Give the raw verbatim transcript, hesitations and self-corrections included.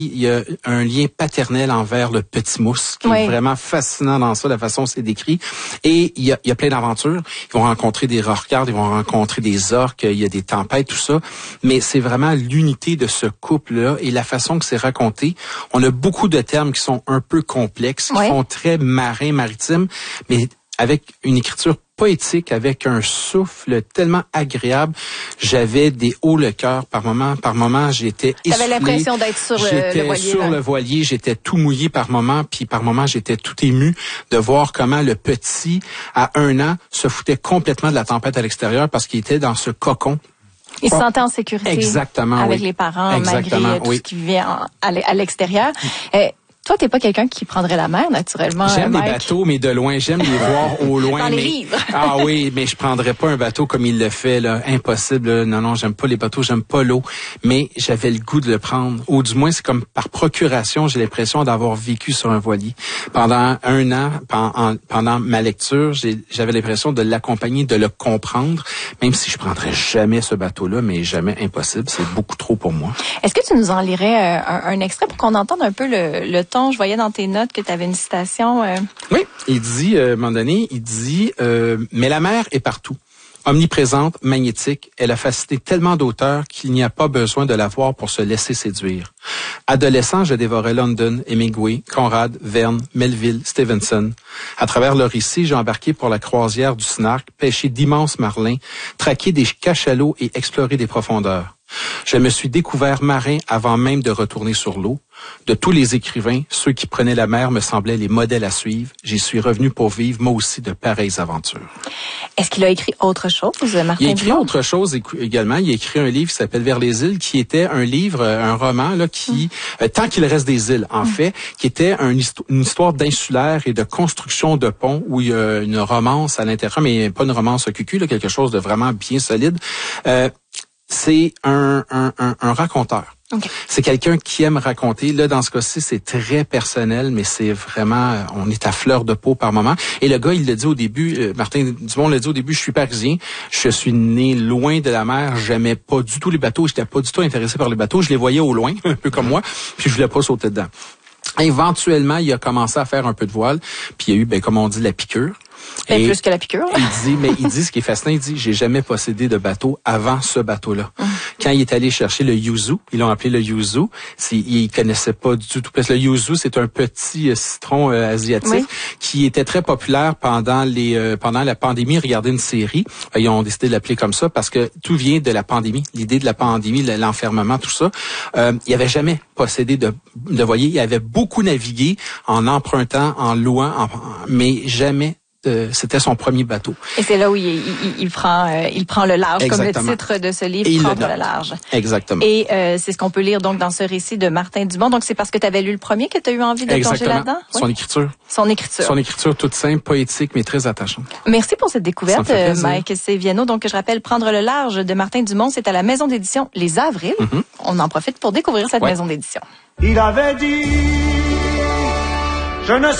Il y a un lien paternel envers le petit mousse qui oui. est vraiment fascinant dans ça, la façon dont c'est décrit. Et il y a, il y a plein d'aventures. Ils vont rencontrer des rocards, ils vont rencontrer des orques, il y a des tempêtes, tout ça. Mais c'est vraiment l'unité de ce couple-là et la façon que c'est raconté. On a beaucoup de termes qui sont un peu complexes, qui oui. font très marin, maritime, mais avec une écriture poétique, avec un souffle tellement agréable. J'avais des hauts le cœur par moment. Par moment, j'étais essoufflé. T'avais l'impression d'être sur le, j'étais le voilier. sur là. le voilier. J'étais tout mouillé par moment. Puis par moment, j'étais tout ému de voir comment le petit, à un an, se foutait complètement de la tempête à l'extérieur parce qu'il était dans ce cocon. Il se sentait en sécurité. Exactement, avec oui. les parents, Exactement, malgré tout oui. ce qui vient en, à, à l'extérieur. Euh, Toi, t'es pas quelqu'un qui prendrait la mer, naturellement. J'aime Mike. les bateaux, mais de loin. J'aime les voir au loin. Dans les mais... livres. Ah oui, mais je prendrais pas un bateau comme il le fait, là. Impossible. Là. Non, non, j'aime pas les bateaux, j'aime pas l'eau. Mais j'avais le goût de le prendre. Ou du moins, c'est comme par procuration, j'ai l'impression d'avoir vécu sur un voilier. Pendant un an, pendant, pendant ma lecture, j'ai, j'avais l'impression de l'accompagner, de le comprendre, même si je prendrais jamais ce bateau-là, mais jamais impossible. C'est beaucoup trop pour moi. Est-ce que tu nous en lirais un, un extrait pour qu'on entende un peu le, le ton? Je voyais dans tes notes que tu avais une citation. Euh... Oui, il dit, euh, à un moment donné, il dit euh, « Mais la mer est partout. Omniprésente, magnétique, elle a fasciné tellement d'auteurs qu'il n'y a pas besoin de la voir pour se laisser séduire. Adolescent, je dévorais London, Hemingway, Conrad, Verne, Melville, Stevenson. À travers leur récit, j'ai embarqué pour la croisière du Snark, pêché d'immenses marlins, traqué des cachalots et exploré des profondeurs. Je me suis découvert marin avant même de retourner sur l'eau. De tous les écrivains, ceux qui prenaient la mer me semblaient les modèles à suivre. J'y suis revenu pour vivre, moi aussi, de pareilles aventures. » Est-ce qu'il a écrit autre chose, Martin Il a écrit Dumont? autre chose également. Il a écrit un livre qui s'appelle « Vers les îles », qui était un livre, un roman, là, qui, mm. euh, tant qu'il reste des îles, en mm. fait, qui était un, une histoire d'insulaire et de construction de ponts où il y a une romance à l'intérieur, mais pas une romance cucu, là, quelque chose de vraiment bien solide. Euh, c'est un, un, un, un raconteur. Okay. C'est quelqu'un qui aime raconter. Là, dans ce cas-ci, c'est très personnel, mais c'est vraiment, on est à fleur de peau par moment. Et le gars, il l'a dit au début, euh, Martin Dumont l'a dit au début, je suis parisien, je suis né loin de la mer, j'aimais pas du tout les bateaux, j'étais pas du tout intéressé par les bateaux, je les voyais au loin, un peu comme moi, puis je voulais pas sauter dedans. Éventuellement, il a commencé à faire un peu de voile, puis il y a eu, ben, comme on dit, la piqûre. Et plus que la piqûre. Il dit, mais il dit ce qui est fascinant, il dit, j'ai jamais possédé de bateau avant ce bateau-là. Mm. Quand il est allé chercher le yuzu, ils l'ont appelé le yuzu, il connaissait pas du tout, parce que le yuzu, c'est un petit citron euh, asiatique oui. qui était très populaire pendant les euh, pendant la pandémie. Regardez une série, ils ont décidé de l'appeler comme ça parce que tout vient de la pandémie, l'idée de la pandémie, l'enfermement, tout ça. Euh, il avait jamais possédé de, de voilier, il avait beaucoup navigué en empruntant, en louant, en, mais jamais. Euh, c'était son premier bateau. Et c'est là où il, il, il prend euh, il prend le large. Exactement. Comme le titre de ce livre, et Prendre le, le large. Exactement. Et euh, c'est ce qu'on peut lire donc dans ce récit de Martin Dumont. Donc c'est parce que tu avais lu le premier que tu as eu envie de Exactement. plonger là-dedans? Son oui? écriture. Son écriture. Son écriture toute simple, poétique, mais très attachante. Merci pour cette découverte, Mike Seviano. Donc je rappelle, Prendre le large de Martin Dumont, c'est à la maison d'édition Les Avrils. Mm-hmm. On en profite pour découvrir cette ouais. maison d'édition. Il avait dit, je ne